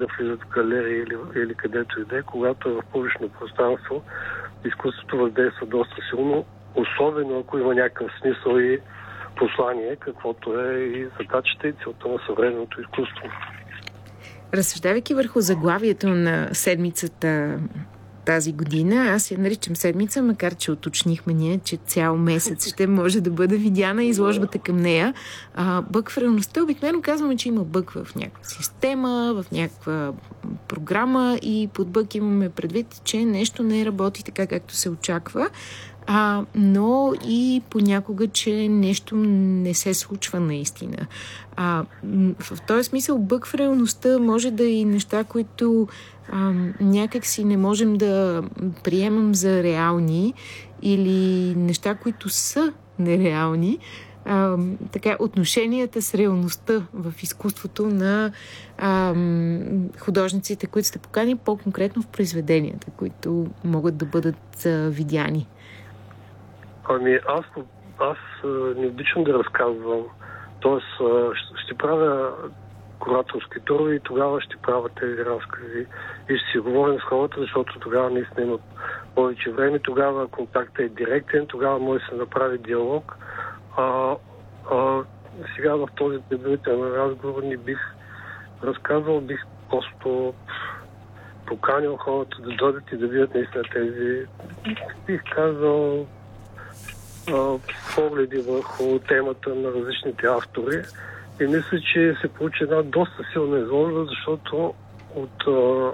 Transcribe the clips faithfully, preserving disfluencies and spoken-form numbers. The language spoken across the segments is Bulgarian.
да влизат в галерия или, или където и да е, когато е в публично пространство, изкуството въздейства доста силно, особено ако има някакъв смисъл и послание, каквото е и задачата и целта на съвременното изкуство. Разсъждавайки върху заглавието на седмицата тази година, аз я наричам седмица, макар че уточнихме ние, че цял месец ще може да бъде видяна изложбата към нея. А, бъг в реалността, обикновено казваме, че има бъг в някаква система, в някаква програма и под бъг имаме предвид, че нещо не работи така, както се очаква. А, но и понякога, че нещо не се случва наистина. А, в този смисъл бъг в реалността може да е и неща, които а, някак си не можем да приемам за реални или неща, които са нереални. А, така, отношенията с реалността в изкуството на а, художниците, които сте покани, по-конкретно в произведенията, които могат да бъдат а, видяни. Ами аз, аз не обичам да разказвам. Тоест ще правя кураторски турове и тогава ще правя тези разкази и ще си говорим с хората, защото тогава наистина имат повече време, тогава контактът е директен, тогава може да се направи диалог. А, а, сега в този предварителен разговор не бих разказвал, бих просто поканил хората да дойдат и да видят наистина тези, бих казал, погледи върху темата на различните автори. И мисля, че се получи една доста силна изложба, защото от,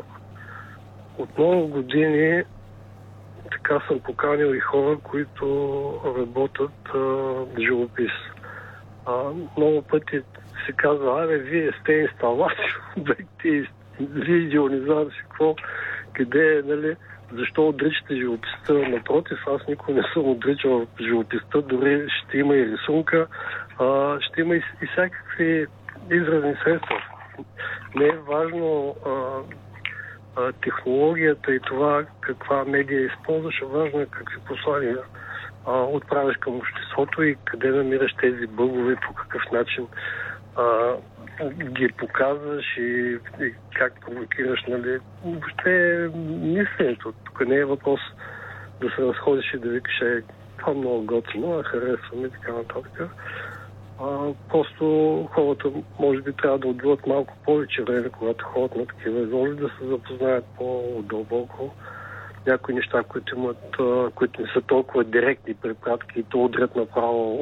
от много години така съм поканил и хора, които работят в живопис. А, много пъти се казва, абе, вие сте инсталатор, обекти, вие ионизатори, какво, къде е, нали? Защо отричате живописта? Напротив, аз никой не съм отричал живописта, дори ще има и рисунка, а, ще има и, и всякакви изразни средства. Не е важно а, а, технологията и това каква медия използваш, а важно е какви послания а, отправяш към обществото и къде намираш тези бъгове, по какъв начин а, ги показваш и, и как провокираш, нали. Въобще мисленето. Тук не е въпрос да се разходиш и да викаш, е, това много готино, а харесвам и така нататък. А, просто хората може би трябва да отделят малко повече време, когато ходят на такива изложби, да се запознаят по-дълбоко. Някои неща, които имат, които не са толкова директни препратки и то удрят направо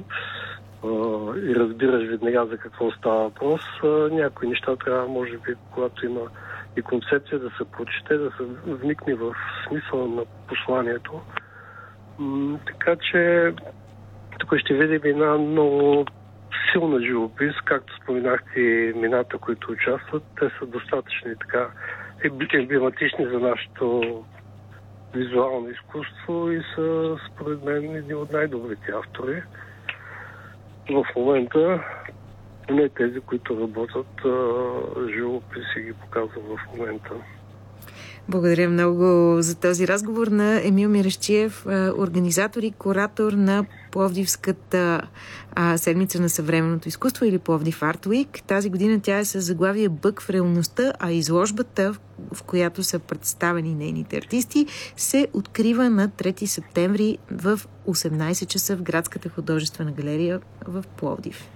и разбираш веднага за какво става въпрос. Някои неща трябва, може би, когато има и концепция, да се прочете, да се вникне в смисъла на посланието. М- така че тук ще видим една много силна живопис, както споменахте и имената, които участват. Те са достатъчни така емблематични за нашето визуално изкуство и са, според мен, едни от най-добрите автори в момента, не тези, които работят а, живопис и ги показват в момента. Благодаря много за този разговор на Емил Мирашчиев, организатор и куратор на Пловдивската а, седмица на съвременното изкуство или Пловдив Арт Уик. Тази година тя е с заглавие Бъг в реалността, а изложбата, в която са представени нейните артисти, се открива на трети септември в осемнайсет часа в Градската художествена галерия в Пловдив.